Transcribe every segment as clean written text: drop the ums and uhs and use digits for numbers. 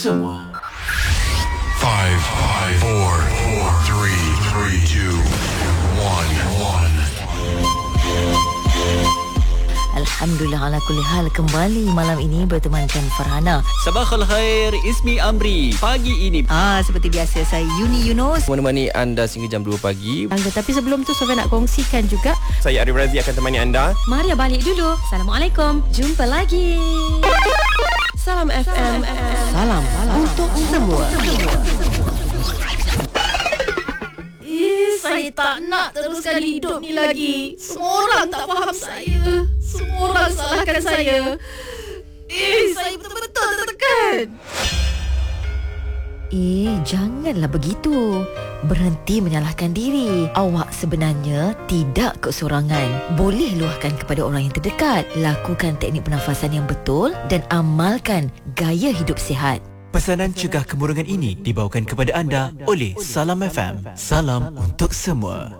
Semua. 5, 4, 3, 2, 1. Alhamdulillah ala kulli hal, kembali malam ini bertemankan Farhana. Sabakhul khair, Ismi Amri. Pagi ini Seperti biasa saya Yuni Yunus menemani anda sehingga jam 2 pagi. Tapi sebelum tu Sofia nak kongsikan juga. Saya Arif Razi akan temani anda. Maria balik dulu. Assalamualaikum. Jumpa lagi. Salam FM. Salam untuk semua. Saya tak nak teruskan hidup ni lagi. Semua orang tak faham saya. Semua orang salahkan saya. Saya betul-betul tertekan. Janganlah begitu. Berhenti menyalahkan diri. Awak sebenarnya tidak kesorangan. Boleh luahkan kepada orang yang terdekat. Lakukan teknik pernafasan yang betul dan amalkan gaya hidup sihat. Pesanan cegah kemurungan ini dibawakan kepada anda oleh Salam FM. Salam untuk semua.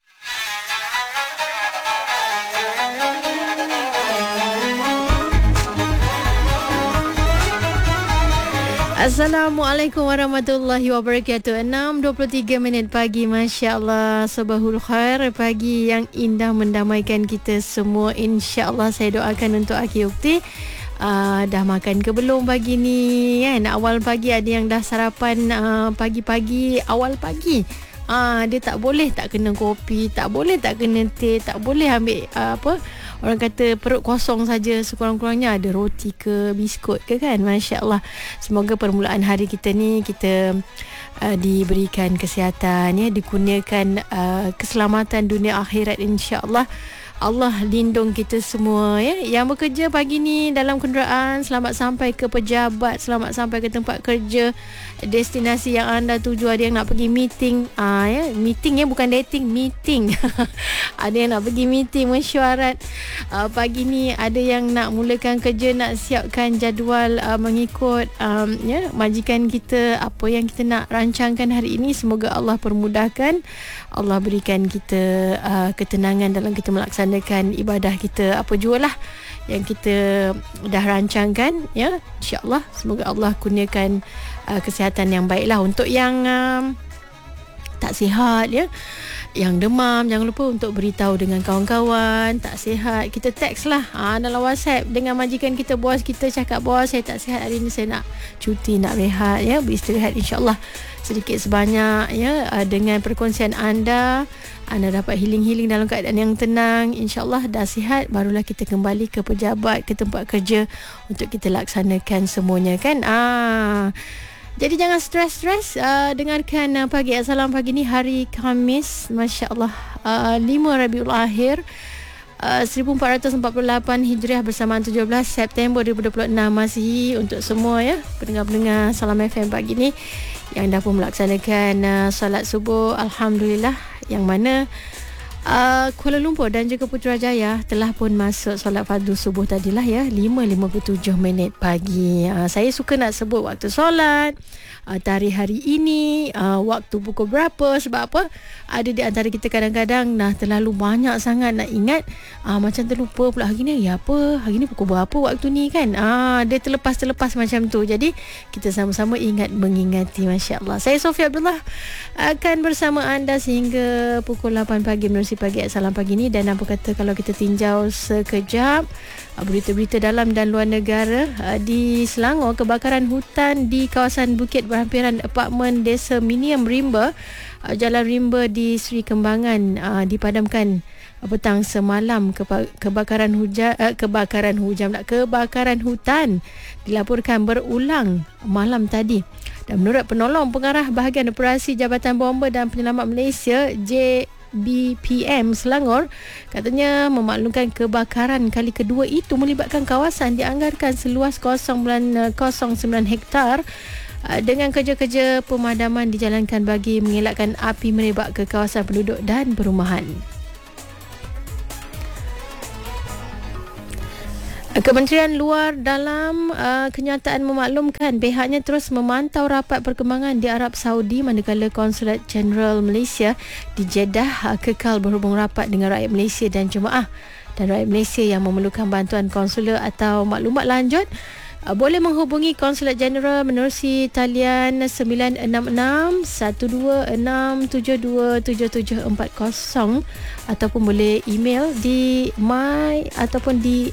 Assalamualaikum warahmatullahi wabarakatuh. 6.23 pagi. Masya Allah. Sabahul khair. Pagi yang indah mendamaikan kita semua. InsyaAllah saya doakan untuk Aki Ukti. Dah makan ke belum pagi ni kan? Awal pagi ada yang dah sarapan pagi-pagi, awal pagi. Dia tak boleh tak kena kopi, tak boleh tak kena teh, tak boleh ambil orang kata perut kosong saja. Sekurang-kurangnya ada roti ke biskut ke kan. Masya Allah. Semoga permulaan hari kita ni kita diberikan kesihatan ya, dikurniakan keselamatan dunia akhirat insya-Allah. Allah lindung kita semua ya. Yang bekerja pagi ni dalam kenderaan, selamat sampai ke pejabat, selamat sampai ke tempat kerja, destinasi yang anda tuju. Ada yang nak pergi meeting, ya, meeting ya, bukan dating, meeting. Ada yang nak pergi meeting mesyuarat pagi ni, ada yang nak mulakan kerja, nak siapkan jadual mengikut ya, majikan kita, apa yang kita nak rancangkan hari ini. Semoga Allah permudahkan, Allah berikan kita ketenangan dalam kita melaksanakan ibadah kita, apa jualah yang kita dah rancangkan ya, insya-Allah. Semoga Allah kurniakan kesihatan yang baiklah. Untuk yang tak sihat ya, yang demam, jangan lupa untuk beritahu dengan kawan-kawan. Tak sihat, kita teks lah dalam WhatsApp dengan majikan kita, bos kita, cakap bos saya tak sihat hari ni, saya nak cuti, nak rehat ya, beristirahat. InsyaAllah sedikit sebanyak ya, dengan perkongsian anda dapat healing dalam keadaan yang tenang. InsyaAllah dah sihat, barulah kita kembali ke pejabat, ke tempat kerja untuk kita laksanakan semuanya kan. Jadi jangan stres-stres. Dengarkan Pagi Salam pagi ni hari Khamis, Masya Allah, 5 Rabiul Akhir 1448 Hijriah bersamaan 17 September 2026 Masihi. Untuk semua ya, pendengar-pendengar Salam FM pagi ni yang dah pun melaksanakan solat subuh, Alhamdulillah. Yang mana Kuala Lumpur dan juga Putrajaya telah pun masuk solat fardu subuh tadilah ya, 5.57 pagi. Saya suka nak sebut waktu solat, tarikh hari ini, waktu pukul berapa. Sebab apa? Ada di antara kita kadang-kadang terlalu banyak sangat nak ingat, macam terlupa pula hari ni apa, hari ni pukul berapa waktu ni kan. Dia terlepas macam tu. Jadi kita sama-sama ingat mengingati. Masya Allah. Saya Sofia Abdullah akan bersama anda sehingga pukul 8 pagi menerusi Pagi Salam pagi ni. Dan apa kata kalau kita tinjau sekejap berita-berita dalam dan luar negara. Di Selangor, kebakaran hutan di kawasan Bukit Berhampiran Apartmen Desa Minium Rimba, Jalan Rimba di Seri Kembangan dipadamkan petang semalam. Kebakaran hutan dilaporkan berulang malam tadi. Dan menurut penolong pengarah bahagian operasi Jabatan Bomba dan Penyelamat Malaysia JBPM Selangor, katanya memaklumkan kebakaran kali kedua itu melibatkan kawasan dianggarkan seluas 0.09 hektar, dengan kerja-kerja pemadaman dijalankan bagi mengelakkan api merebak ke kawasan penduduk dan perumahan. Kementerian Luar Dalam kenyataan memaklumkan pihaknya terus memantau rapat perkembangan di Arab Saudi, manakala Konsulat Jeneral Malaysia di Jeddah kekal berhubung rapat dengan rakyat Malaysia dan jemaah. Dan rakyat Malaysia yang memerlukan bantuan konsular atau maklumat lanjut Boleh menghubungi Konsulat Jeneral menerusi talian 966-126-727740 ataupun boleh email di ataupun di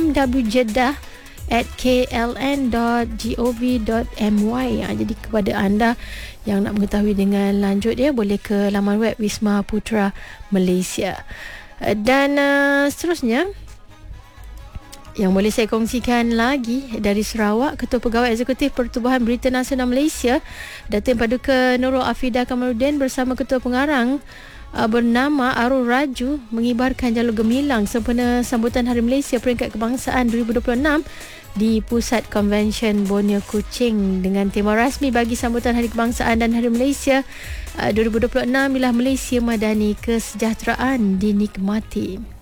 mwjeddah@kln.gov.my. Jadi kepada anda yang nak mengetahui dengan lanjut boleh ke laman web Wisma Putra Malaysia. Dan seterusnya yang boleh saya kongsikan lagi dari Sarawak, Ketua Pegawai Eksekutif Pertubuhan Berita Nasional Malaysia, Datin Paduka Nurul Afidah Kamaluddin bersama Ketua Pengarang bernama Arul Raju mengibarkan jalur gemilang sempena sambutan Hari Malaysia Peringkat Kebangsaan 2026 di Pusat Konvensyen Borneo Kuching dengan tema rasmi bagi sambutan Hari Kebangsaan dan Hari Malaysia 2026 ialah Malaysia Madani, kesejahteraan dinikmati.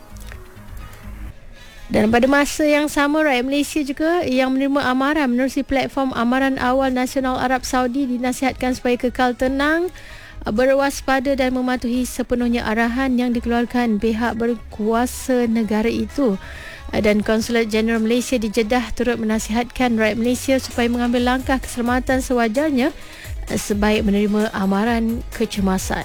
Dan pada masa yang sama, rakyat Malaysia juga yang menerima amaran menerusi platform Amaran Awal Nasional Arab Saudi dinasihatkan supaya kekal tenang, berwaspada dan mematuhi sepenuhnya arahan yang dikeluarkan pihak berkuasa negara itu. Dan Konsulat Jeneral Malaysia di Jeddah turut menasihatkan rakyat Malaysia supaya mengambil langkah keselamatan sewajarnya sebaik menerima amaran kecemasan.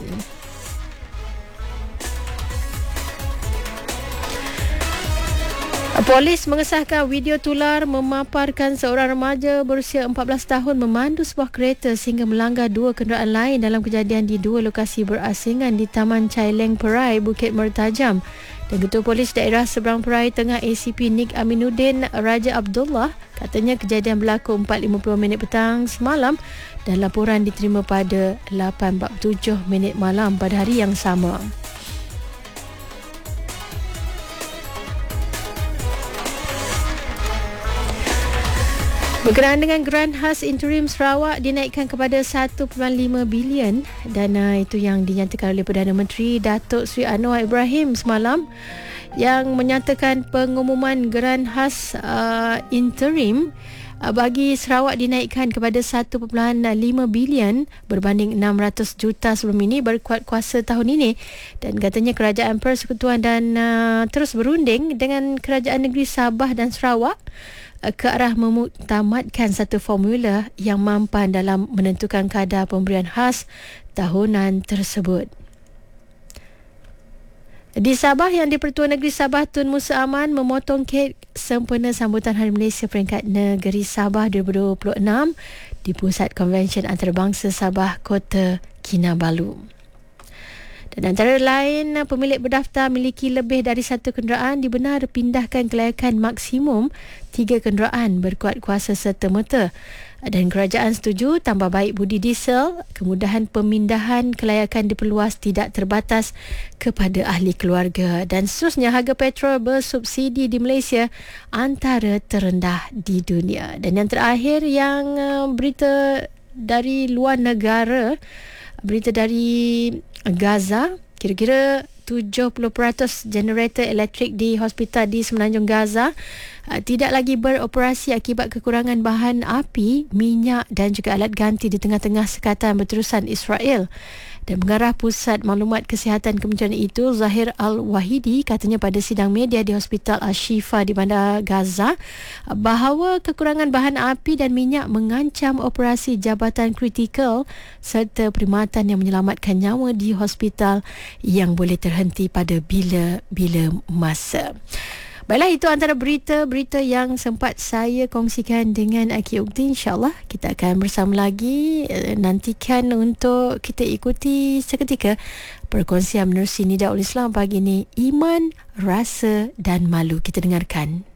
Polis mengesahkan video tular memaparkan seorang remaja berusia 14 tahun memandu sebuah kereta sehingga melanggar 2 kenderaan lain dalam kejadian di 2 lokasi berasingan di Taman Caileng Perai, Bukit Mertajam. Dan Ketua Polis Daerah Seberang Perai Tengah ACP Nik Aminuddin Raja Abdullah katanya kejadian berlaku 4.50 petang semalam dan laporan diterima pada 8.47 malam pada hari yang sama. Berkenaan dengan geran khas interim Sarawak dinaikkan kepada 1.5 bilion. Dana itu yang dinyatakan oleh Perdana Menteri Datuk Seri Anwar Ibrahim semalam, yang menyatakan pengumuman geran khas interim bagi Sarawak dinaikkan kepada 1.5 bilion berbanding 600 juta sebelum ini berkuat kuasa tahun ini. Dan katanya Kerajaan Persekutuan dan terus berunding dengan Kerajaan Negeri Sabah dan Sarawak ke arah memuktamadkan satu formula yang mampan dalam menentukan kadar pemberian khas tahunan tersebut. Di Sabah, Yang di-Pertuan Negeri Sabah Tun Musa Aman memotong kek sempena sambutan Hari Malaysia Peringkat Negeri Sabah 2026 di Pusat Konvensyen Antarabangsa Sabah, Kota Kinabalu. Dan antara lain, pemilik berdaftar miliki lebih dari 1 kenderaan dibenar pindahkan kelayakan maksimum 3 kenderaan berkuat kuasa serta-merta. Dan kerajaan setuju tambah baik budi diesel, kemudahan pemindahan kelayakan diperluas tidak terbatas kepada ahli keluarga. Dan seterusnya, harga petrol bersubsidi di Malaysia antara terendah di dunia. Dan yang terakhir, yang berita dari luar negara, berita dari Gaza, kira-kira 70% generator elektrik di hospital di Semenanjung Gaza tidak lagi beroperasi akibat kekurangan bahan api, minyak dan juga alat ganti di tengah-tengah sekatan berterusan Israel. Dan pengarah Pusat Maklumat Kesihatan Kementerian itu, Zahir Al-Wahidi, katanya pada sidang media di Hospital Al-Shifa di Bandar Gaza bahawa kekurangan bahan api dan minyak mengancam operasi jabatan kritikal serta perkhidmatan yang menyelamatkan nyawa di hospital yang boleh terhenti pada bila-bila masa. Baiklah, itu antara berita-berita yang sempat saya kongsikan dengan Aki Ukti. InsyaAllah kita akan bersama lagi. Nantikan untuk kita ikuti seketika perkongsian menerusi Nidaul Islam pagi ini, iman, rasa dan malu. Kita dengarkan.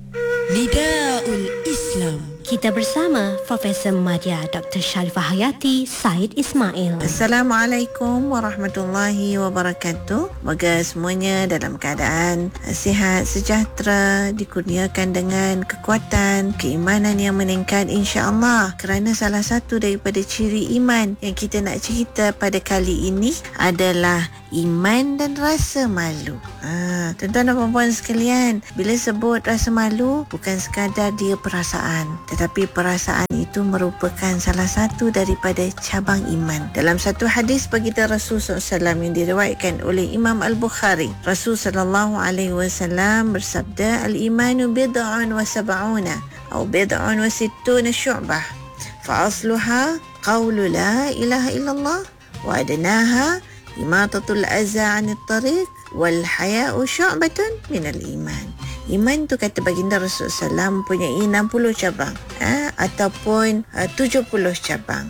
Nidaul Islam. Kita bersama Profesor Madya Dr. Sharifah Hayati Said Ismail. Assalamualaikum warahmatullahi wabarakatuh. Moga semuanya dalam keadaan sihat, sejahtera, dikurniakan dengan kekuatan, keimanan yang meningkat insya-Allah. Kerana salah satu daripada ciri iman yang kita nak cerita pada kali ini adalah iman dan rasa malu. Tuan-tuan dan puan-puan sekalian, bila sebut rasa malu, bukan sekadar dia perasaan, tetapi perasaan itu merupakan salah satu daripada cabang iman. Dalam satu hadis baginda Rasul SAW yang diriwayatkan oleh Imam Al-Bukhari, Rasul SAW bersabda, Al-imanu bid'un wa sab'una أو بضع وستون شعبة فأصلها قول لا إله إلا الله وأدناها إماطة الأذى عن الطريق والحياء شعبة من الإيمان. Iman tu kata baginda Rasulullah SAW mempunyai 60 cabang ataupun 70 cabang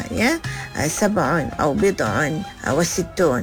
sab'un atau bid'un wasittun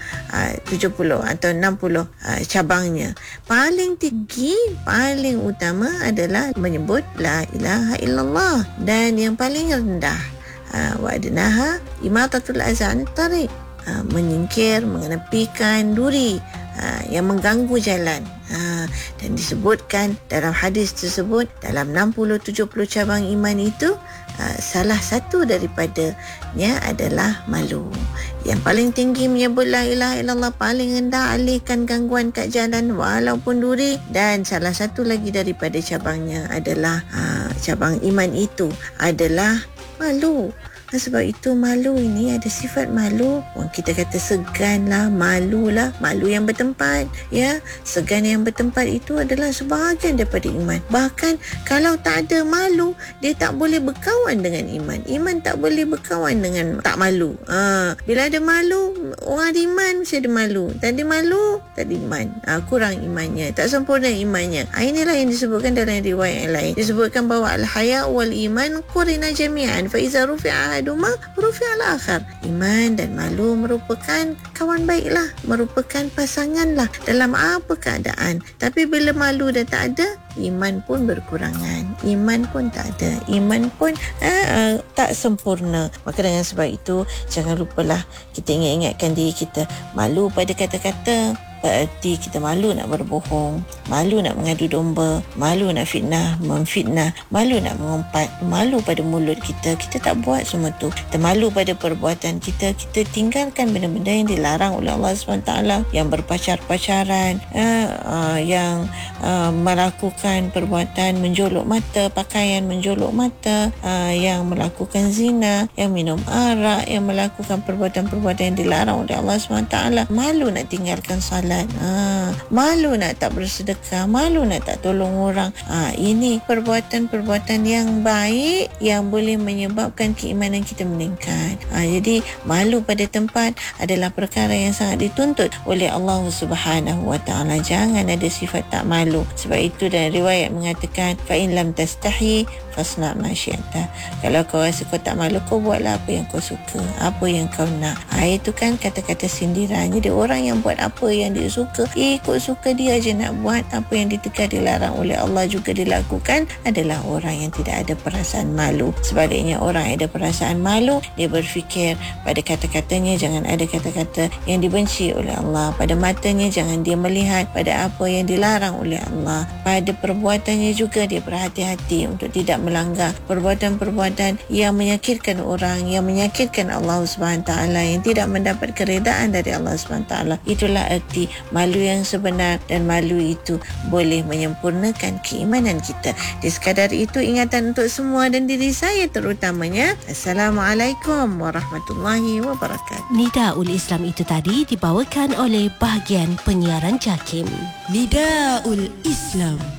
70 atau 60 cabangnya. Paling tinggi, paling utama adalah menyebut la ilaha illallah, dan yang paling rendah wa adnaha imatatul azan tariq, menyingkir, mengenepikan duri yang mengganggu jalan. Dan disebutkan dalam hadis tersebut, dalam 60-70 cabang iman itu, salah satu daripadanya adalah malu. Yang paling tinggi menyebut la ilaha illallah, paling rendah alihkan gangguan kat jalan walaupun duri, dan salah satu lagi daripada cabangnya adalah cabang iman itu adalah malu. Sebab itu malu ini ada sifat malu. Kita kata segan lah, malu lah, malu yang bertempat. Segan yang bertempat itu adalah sebahagian daripada iman. Bahkan kalau tak ada malu, dia tak boleh berkawan dengan iman. Iman tak boleh berkawan dengan tak malu. Bila ada malu, orang ada iman mesti ada malu. Tak ada malu, tak ada iman. Kurang imannya, tak sempurna imannya. Inilah yang disebutkan dalam riwayat yang lain. Disebutkan bahawa al-haya wal iman qurina jami'an fa iza rufi'a aduma rufi'al akhar. Iman dan malu merupakan kawan baiklah, merupakan pasanganlah dalam apa keadaan. Tapi bila malu dah tak ada, iman pun berkurangan, iman pun tak ada, iman pun tak sempurna. Maka dengan sebab itu, jangan lupalah kita ingatkan diri kita. Malu pada kata-kata berarti kita malu nak berbohong, malu nak mengadu domba, malu nak memfitnah, malu nak mengumpat, malu pada mulut kita tak buat semua tu. Kita malu pada perbuatan kita tinggalkan benda-benda yang dilarang oleh Allah SWT, yang berpacar-pacaran, yang melakukan perbuatan menjolok mata, pakaian menjolok mata, yang melakukan zina, yang minum arak, yang melakukan perbuatan-perbuatan yang dilarang oleh Allah SWT. Malu nak tinggalkan salat, malu nak tak bersedekah, malu nak tak tolong orang. Ini perbuatan-perbuatan yang baik yang boleh menyebabkan keimanan kita meningkat. Jadi malu pada tempat adalah perkara yang sangat dituntut oleh Allah Subhanahu Wa Taala. Jangan ada sifat tak malu. Sebab itu dalam riwayat mengatakan, fa in lam tastahi fasna ma syi'ta. Kalau kau rasa kau tak malu, kau buatlah apa yang kau suka, apa yang kau nak. Itu kan kata-kata sindiran. Jadi orang yang buat apa yang dia suka, ikut suka dia je nak buat, apa yang ditekan dilarang oleh Allah juga dilakukan, adalah orang yang tidak ada perasaan malu. Sebaliknya, orang yang ada perasaan malu, dia berfikir pada kata-katanya jangan ada kata-kata yang dibenci oleh Allah, pada matanya jangan dia melihat pada apa yang dilarang oleh Allah, pada perbuatannya juga dia berhati-hati untuk tidak melanggar perbuatan-perbuatan yang menyakitkan orang, yang menyakitkan Allah SWT, yang tidak mendapat keredaan dari Allah SWT. Itulah erti malu yang sebenar, dan malu itu boleh menyempurnakan keimanan kita. Di sekadar itu, ingatan untuk semua dan diri saya terutamanya. Assalamualaikum warahmatullahi wabarakatuh. Nidaul Islam itu tadi dibawakan oleh bahagian penyiaran JAKIM. Nidaul Islam.